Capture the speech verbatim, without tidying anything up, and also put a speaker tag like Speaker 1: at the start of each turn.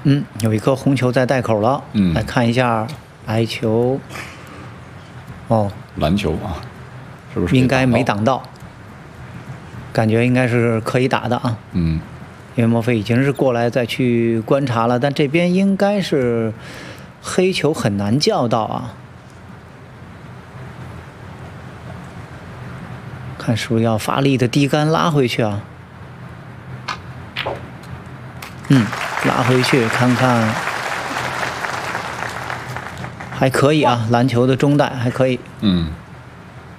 Speaker 1: 嗯，有一颗红球在袋口了。
Speaker 2: 嗯，
Speaker 1: 来看一下白球。哦，
Speaker 2: 蓝球啊，是不是
Speaker 1: 应该没挡到？感觉应该是可以打的啊。
Speaker 2: 嗯，
Speaker 1: 因为莫非已经是过来再去观察了，但这边应该是黑球很难叫到啊。看是不是要发力的低杆拉回去啊？嗯，拉回去看看，还可以啊，篮球的中带还可以。
Speaker 2: 嗯。